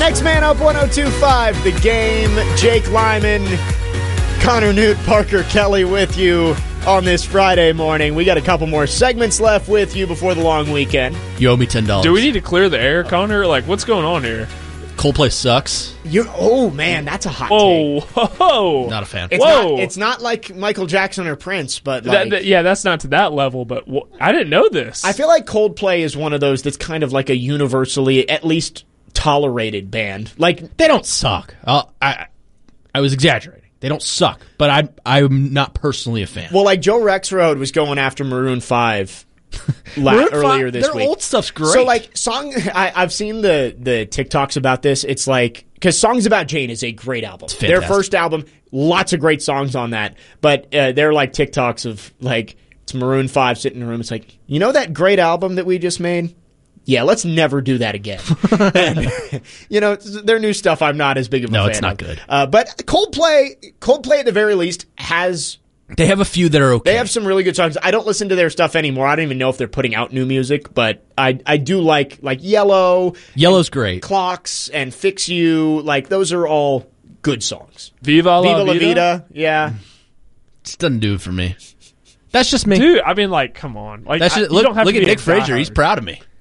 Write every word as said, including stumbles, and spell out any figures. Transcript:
Next Man Up one oh two point five, The Game. Jake Lyman, Connor Newt, Parker Kelly with you on this Friday morning. We got a couple more segments left with you before the long weekend. You owe me ten dollars. Do we need to clear the air, Connor? Like, what's going on here? Coldplay sucks. You oh man, that's a hot Whoa, take. ho, ho. Not a fan. It's Whoa. not it's not like Michael Jackson or Prince, but like That, that, yeah, that's not to that level, but wh- I didn't know this. I feel like Coldplay is one of those that's kind of like a universally at least tolerated band. Like They don't suck. Uh, I I was exaggerating. They don't suck, but I'm I'm not personally a fan. well, like Joe Rexrode was going after Maroon five la- Maroon earlier five, this their week. old stuff's great. So like song, I, I've seen the the TikToks about this. It's like because Songs About Jane is a great album. Their fantastic. first album, lots of great songs on that. But uh, they're like TikToks of like it's Maroon five sitting in a room. It's like, you know that great album that we just made? Yeah, let's never do that again. And, you know, their new stuff I'm not as big of a No, fan it's not of. good. Uh, but Coldplay, Coldplay at the very least has They have a few that are okay. they have some really good songs. I don't listen to their stuff anymore. I don't even know if they're putting out new music, but I I do like like Yellow, Yellow's great. Clocks, and Fix You. Like those are all good songs. Viva La Viva La Vida? Vida, yeah. Just doesn't do it for me. That's just me. Dude, I mean, like, come on. Like, That's I, just, you look don't have look to at be a Nick Frazier. He's diehard. proud of me.